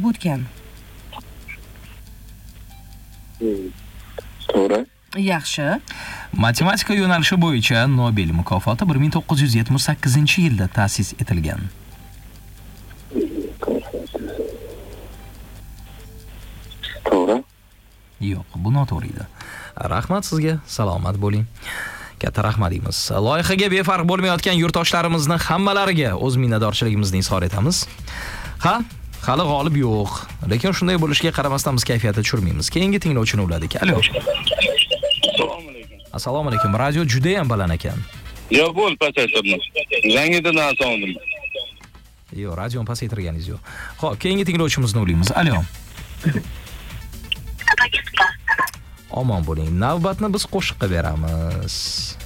bo'lib o'tgan. To'g'ri. Yaxshi. Matematika yo'nalishi bo'yicha Nobel mukofoti 1978-yilda ta'sis etilgan. To'g'ri. Yo'q, bu noto'g'ri edi. Rahmat sizga, salomat bo'ling. Katta rahmat deymiz. Loyihaga befarq bo'lmayotgan yurtdoshlarimizni hammalariga o'z minnatdorchiligimizni izhor etamiz. Ha, hali g'olib yo'q. Lekin shunday bo'lishiga qaramasdan biz kayfiyatni tushirmaymiz. Keyingi tinglovchini uladik. Alo. Assalomu alaykum. Assalomu alaykum. Radio juda ham baland ekan. Yo, bo'l pasaytirdim. Yangidan asonim. Yo'q, radioni pasaytirganingiz yo'q. Xo'p, keyingi tinglovchimizni ulaymiz. Alo. Omon bo'ling. Navbatni biz qo'shiqqa beramiz.